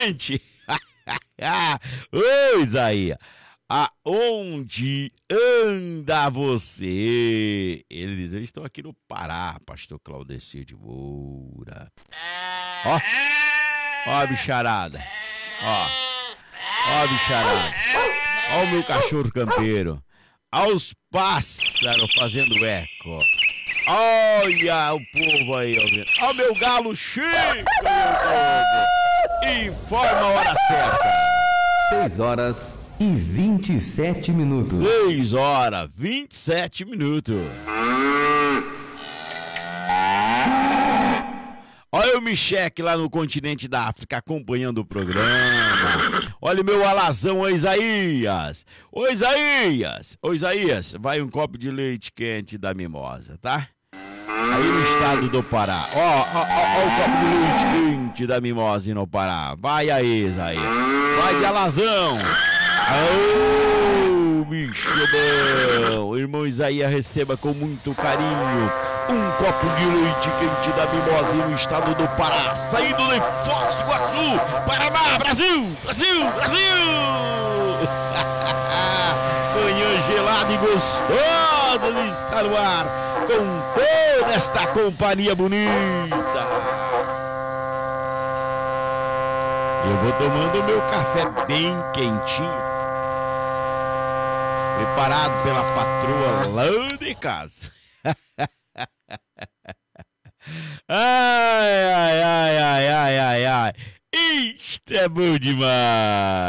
Gente, ô Isaías, aonde anda você? Ele diz, eu estou aqui no Pará, pastor Claudecir de Moura. Ó, ó a bicharada, ó, ó a bicharada, ó o meu cachorro campeiro, aos pássaros fazendo eco. Olha o povo aí, ouvindo. Ó o meu galo Chico, meu povo. Informa a hora certa. 6h27. 6h27. Olha o Micheque lá no continente da África acompanhando o programa. Olha o meu alazão, ô Isaías. Ô Isaías. Ô Isaías, vai um copo de leite quente da mimosa, tá? Aí no estado do Pará. Ó o copo de leite quente da mimosa no Pará. Vai aí, Isaías. Vai de alazão. Ô, bicho bom. O irmão Isaías receba com muito carinho um copo de leite quente da mimosa no estado do Pará, saindo de Foz do Iguaçu, Paraná, Brasil, Brasil, Brasil. Manhã gelada e gostosa de estar no ar com toda esta companhia bonita. Eu vou tomando o meu café bem quentinho, preparado pela patroa lá de casa. Ai, ai, ai, ai, ai, ai, ai. Isto é bom demais.